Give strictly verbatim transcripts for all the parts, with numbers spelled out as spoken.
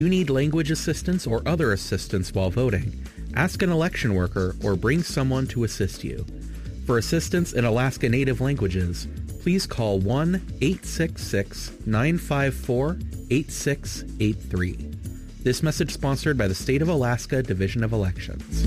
You need language assistance or other assistance while voting? Ask an election worker or bring someone to assist you. For assistance in Alaska Native languages, please call one eight six six, nine five four, eight six eight three. This message sponsored by the State of Alaska Division of Elections.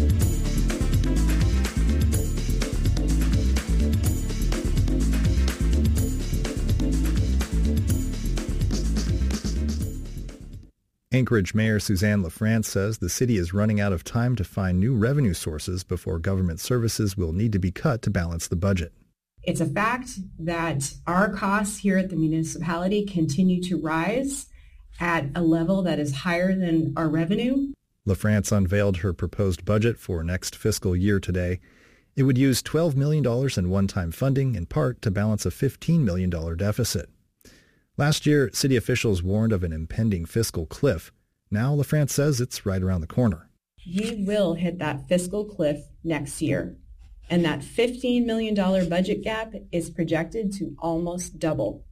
Anchorage Mayor Suzanne LaFrance says the city is running out of time to find new revenue sources before government services will need to be cut to balance the budget. It's a fact that our costs here at the municipality continue to rise at a level that is higher than our revenue. LaFrance unveiled her proposed budget for next fiscal year today. It would use twelve million dollars in one-time funding, in part to balance a fifteen million dollars deficit. Last year, city officials warned of an impending fiscal cliff. Now, LaFrance says it's right around the corner. You will hit that fiscal cliff next year, and that fifteen million dollars budget gap is projected to almost double.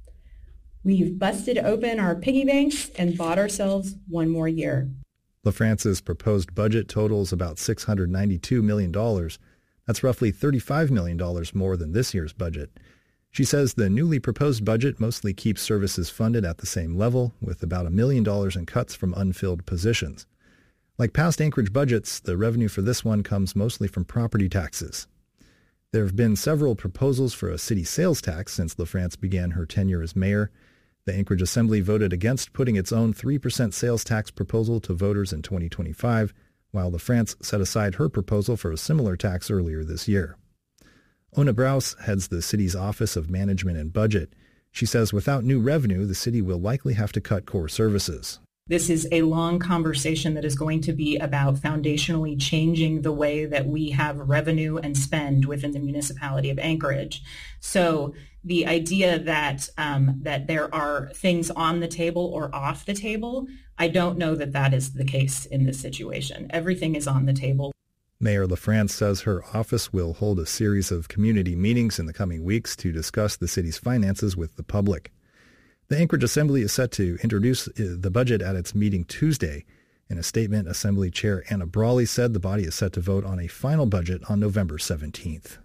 We've busted open our piggy banks and bought ourselves one more year. LaFrance's proposed budget totals about six hundred ninety-two million dollars. That's roughly thirty-five million dollars more than this year's budget. She says the newly proposed budget mostly keeps services funded at the same level, with about a million dollars in cuts from unfilled positions. Like past Anchorage budgets, the revenue for this one comes mostly from property taxes. There have been several proposals for a city sales tax since LaFrance began her tenure as mayor. The Anchorage Assembly voted against putting its own three percent sales tax proposal to voters in twenty twenty-five, while LaFrance set aside her proposal for a similar tax earlier this year. Ona Brous heads the city's Office of Management and Budget. She says without new revenue, the city will likely have to cut core services. This is a long conversation that is going to be about foundationally changing the way that we have revenue and spend within the municipality of Anchorage. So the idea that um, that there are things on the table or off the table, I don't know that that is the case in this situation. Everything is on the table. Mayor LaFrance says her office will hold a series of community meetings in the coming weeks to discuss the city's finances with the public. The Anchorage Assembly is set to introduce the budget at its meeting Tuesday. In a statement, Assembly Chair Anna Brawley said the body is set to vote on a final budget on November seventeenth.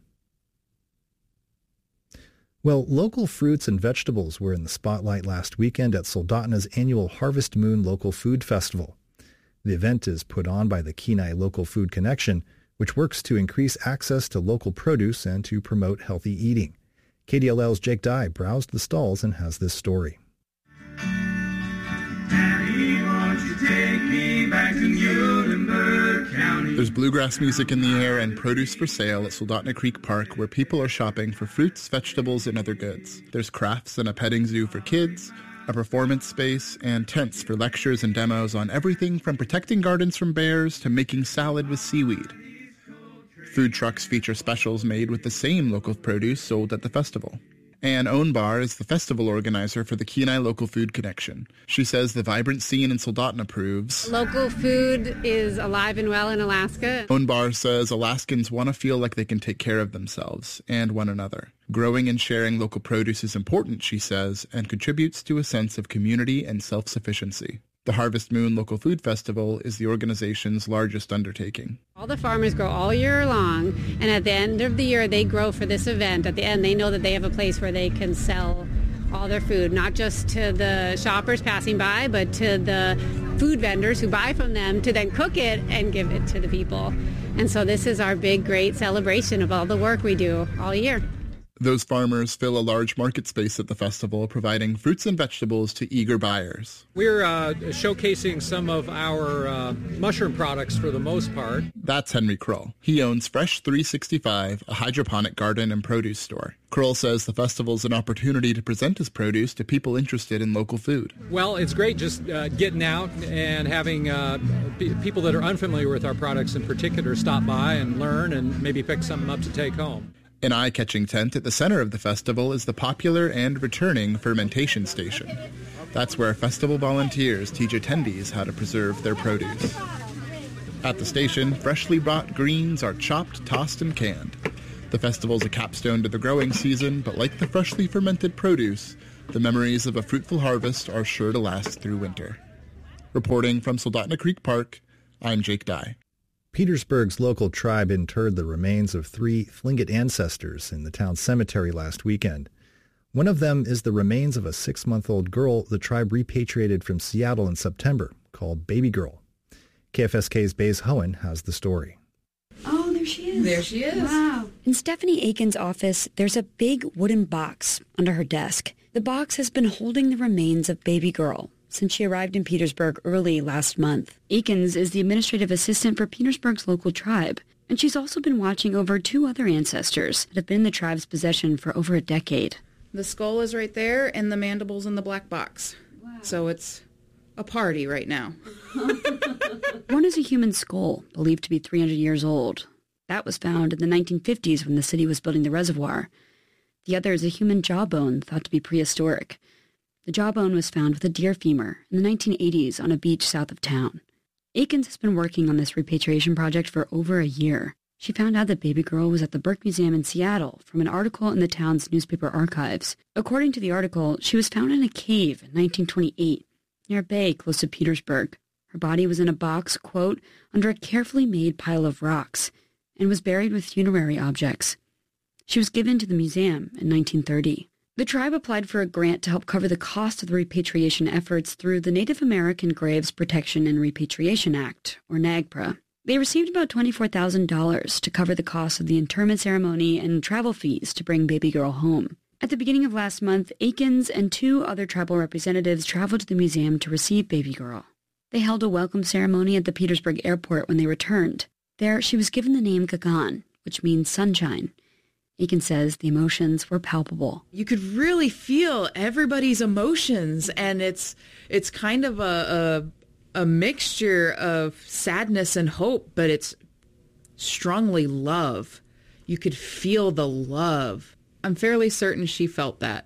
Well, local fruits and vegetables were in the spotlight last weekend at Soldotna's annual Harvest Moon Local Food Festival. The event is put on by the Kenai Local Food Connection, which works to increase access to local produce and to promote healthy eating. K D L L's Jake Dye browsed the stalls and has this story. Daddy, won't you take me back to Muhlenberg County? There's bluegrass music in the air and produce for sale at Soldotna Creek Park, where people are shopping for fruits, vegetables, and other goods. There's crafts and a petting zoo for kids, a performance space, and tents for lectures and demos on everything from protecting gardens from bears to making salad with seaweed. Food trucks feature specials made with the same local produce sold at the festival. Ann Ownbar is the festival organizer for the Kenai Local Food Connection. She says the vibrant scene in Soldotna proves local food is alive and well in Alaska. Ownbar says Alaskans want to feel like they can take care of themselves and one another. Growing and sharing local produce is important, she says, and contributes to a sense of community and self-sufficiency. The Harvest Moon Local Food Festival is the organization's largest undertaking. All the farmers grow all year long, and at the end of the year they grow for this event. At the end they know that they have a place where they can sell all their food, not just to the shoppers passing by, but to the food vendors who buy from them to then cook it and give it to the people. And so this is our big, great celebration of all the work we do all year. Those farmers fill a large market space at the festival, providing fruits and vegetables to eager buyers. We're uh, showcasing some of our uh, mushroom products for the most part. That's Henry Krull. He owns Fresh three sixty-five, a hydroponic garden and produce store. Krull says the festival's an opportunity to present his produce to people interested in local food. Well, it's great just uh, getting out and having uh, p- people that are unfamiliar with our products in particular stop by and learn and maybe pick something up to take home. An eye-catching tent at the center of the festival is the popular and returning fermentation station. That's where festival volunteers teach attendees how to preserve their produce. At the station, freshly brought greens are chopped, tossed, and canned. The festival's a capstone to the growing season, but like the freshly fermented produce, the memories of a fruitful harvest are sure to last through winter. Reporting from Soldotna Creek Park, I'm Jake Dye. Petersburg's local tribe interred the remains of three Tlingit ancestors in the town cemetery last weekend. One of them is the remains of a six-month-old girl the tribe repatriated from Seattle in September, called Baby Girl. K F S K's Baze Hohen has the story. Oh, there she is. There she is. Wow. In Stephanie Aiken's office, there's a big wooden box under her desk. The box has been holding the remains of Baby Girl since she arrived in Petersburg early last month. Aikens is the administrative assistant for Petersburg's local tribe, and she's also been watching over two other ancestors that have been in the tribe's possession for over a decade. The skull is right there, and the mandible's in the black box. Wow. So it's a party right now. One is a human skull, believed to be three hundred years old. That was found in the nineteen fifties when the city was building the reservoir. The other is a human jawbone thought to be prehistoric. The jawbone was found with a deer femur in the nineteen eighties on a beach south of town. Aikens has been working on this repatriation project for over a year. She found out that Baby Girl was at the Burke Museum in Seattle from an article in the town's newspaper archives. According to the article, she was found in a cave in nineteen twenty-eight, near a bay close to Petersburg. Her body was in a box, quote, under a carefully made pile of rocks, and was buried with funerary objects. She was given to the museum in nineteen thirty. The tribe applied for a grant to help cover the cost of the repatriation efforts through the Native American Graves Protection and Repatriation Act, or NAGPRA. They received about twenty-four thousand dollars to cover the cost of the interment ceremony and travel fees to bring Baby Girl home. At the beginning of last month, Aikens and two other tribal representatives traveled to the museum to receive Baby Girl. They held a welcome ceremony at the Petersburg airport when they returned. There, she was given the name Gagan, which means sunshine. Aikens says the emotions were palpable. You could really feel everybody's emotions, and it's it's kind of a, a, a mixture of sadness and hope, but it's strongly love. You could feel the love. I'm fairly certain she felt that.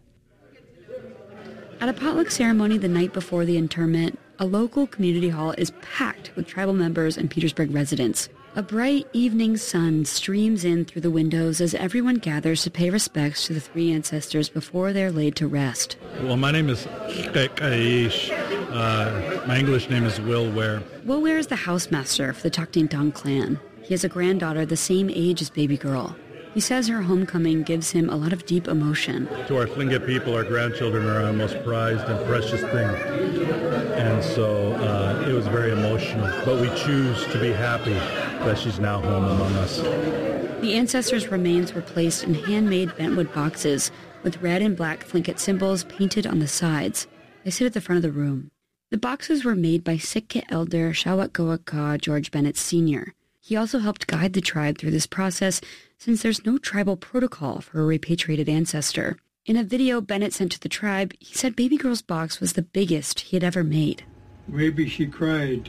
At a potluck ceremony the night before the interment, a local community hall is packed with tribal members and Petersburg residents. A bright evening sun streams in through the windows as everyone gathers to pay respects to the three ancestors before they're laid to rest. Well, my name is Shkek Aish. Uh, my English name is Will Ware. Will Ware is the housemaster for the Taktintong clan. He has a granddaughter the same age as Baby Girl. He says her homecoming gives him a lot of deep emotion. To our Tlingit people, our grandchildren are our most prized and precious thing. And so uh, it was very emotional. But we choose to be happy that she's now home among us. The ancestors' remains were placed in handmade bentwood boxes with red and black Tlingit symbols painted on the sides. They sit at the front of the room. The boxes were made by Sitka elder Shawatgoaka George Bennett Senior He also helped guide the tribe through this process since there's no tribal protocol for a repatriated ancestor. In a video Bennett sent to the tribe, he said Baby Girl's box was the biggest he had ever made. Maybe she cried.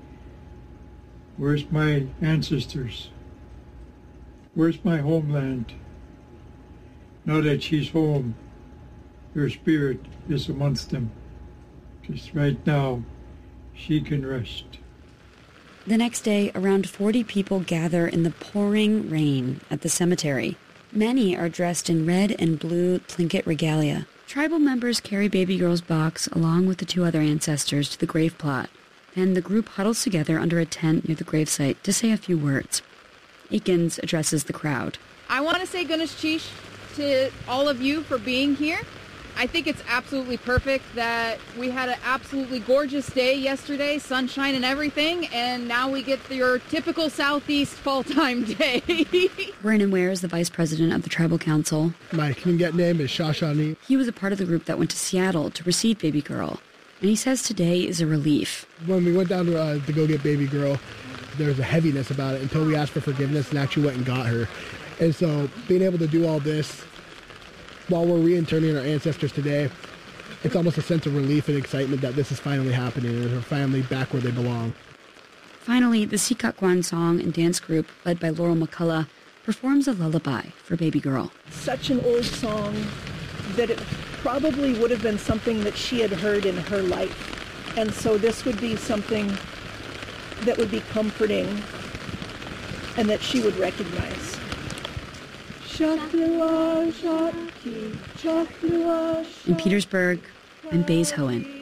Where's my ancestors? Where's my homeland? Now that she's home, her spirit is amongst them. Just right now, she can rest. The next day, around forty people gather in the pouring rain at the cemetery. Many are dressed in red and blue Tlingit regalia. Tribal members carry Baby Girl's box along with the two other ancestors to the grave plot. Then the group huddles together under a tent near the gravesite to say a few words. Aikens addresses the crowd. I want to say Gunesh Chish to all of you for being here. I think it's absolutely perfect that we had an absolutely gorgeous day yesterday, sunshine and everything, and now we get your typical Southeast fall-time day. Brandon Ware is the vice president of the tribal council. My Tlingit name is Shashani. He was a part of the group that went to Seattle to receive Baby Girl, and he says today is a relief. When we went down to, uh, to go get Baby Girl, there was a heaviness about it until we asked for forgiveness and actually went and got her. And so being able to do all this while we're reinterning our ancestors today, it's almost a sense of relief and excitement that this is finally happening and her family back where they belong. Finally, the Sikakwan song and dance group, led by Laurel McCullough, performs a lullaby for Baby Girl. Such an old song that it probably would have been something that she had heard in her life. And so this would be something that would be comforting and that she would recognize. In Petersburg, I'm Baze Hohen.